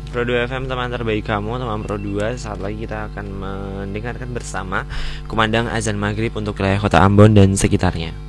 Pro 2 FM, teman terbaik kamu, teman Pro 2. Saat lagi kita akan mendengarkan bersama kumandang azan maghrib untuk wilayah kota Ambon dan sekitarnya.